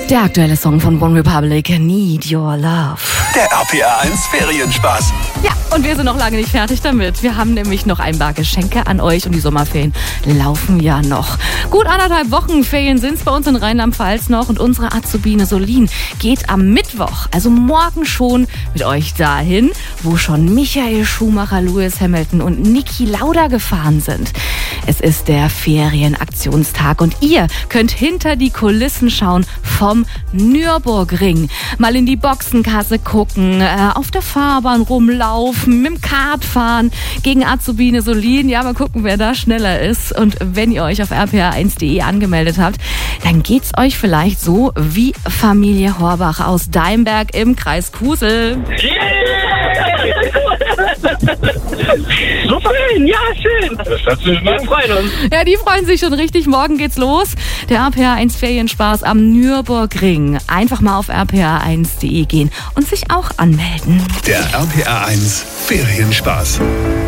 Der aktuelle Song von One Republic, Need Your Love. Der RPA 1 Ferienspaß. Ja, und wir sind noch lange nicht fertig damit. Wir haben nämlich noch ein paar Geschenke an euch und die Sommerferien laufen ja noch. Gut 1,5 Wochen Ferien sind es bei uns in Rheinland-Pfalz noch und unsere Azubine Solin geht am Mittwoch, also morgen schon, mit euch dahin, wo schon Michael Schumacher, Lewis Hamilton und Niki Lauda gefahren sind. Es ist der Ferienaktionstag und ihr könnt hinter die Kulissen schauen vom Nürburgring. Mal in die Boxenkasse gucken, auf der Fahrbahn rumlaufen, mit dem Kart fahren, gegen Azubine Solin. Ja, mal gucken, wer da schneller ist. Und wenn ihr euch auf rpa1.de angemeldet habt, dann geht's euch vielleicht so wie Familie Horbach aus Deimberg im Kreis Kusel. Super, ja, schön. Wir freuen uns. Ja, die freuen sich schon richtig. Morgen geht's los. Der RPA1 Ferienspaß am Nürburgring. Einfach mal auf rpa1.de gehen und sich auch anmelden. Der RPA 1 Ferienspaß.